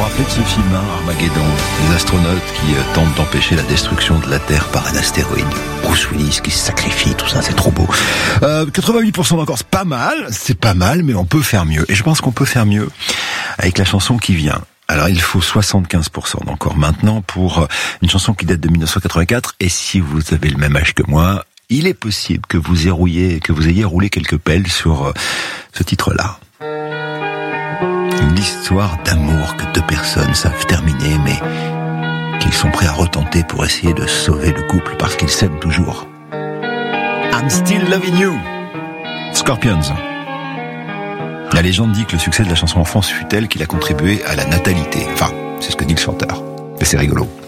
me rappelez de ce film, Armageddon, les astronautes qui tentent d'empêcher la destruction de la Terre par un astéroïde. Bruce Willis qui se sacrifie, tout ça, c'est trop beau. 88% d'encore, c'est pas mal, mais on peut faire mieux. Et je pense qu'on peut faire mieux avec la chanson qui vient. Alors il faut 75% d'encore maintenant pour une chanson qui date de 1984. Et si vous avez le même âge que moi, il est possible que vous ayez roulé quelques pelles sur ce titre-là. Une histoire d'amour que deux personnes savent terminer, mais qu'ils sont prêts à retenter pour essayer de sauver le couple parce qu'ils s'aiment toujours. I'm Still Loving You, Scorpions. La légende dit que le succès de la chanson en France fut tel qu'il a contribué à la natalité. Enfin, c'est ce que dit le chanteur. Mais c'est rigolo.